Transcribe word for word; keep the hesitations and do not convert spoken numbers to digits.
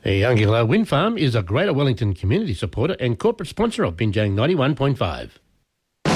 Youngilla Wind Farm is a Greater Wellington community supporter and corporate sponsor of Binjang ninety-one point five.